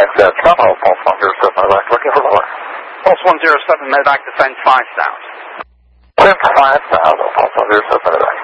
access. Bravo, Pulse 107, medevac, looking for more. Pulse 107, medevac, descend 5,000. Clear for 5,000, Pulse 107, medevac.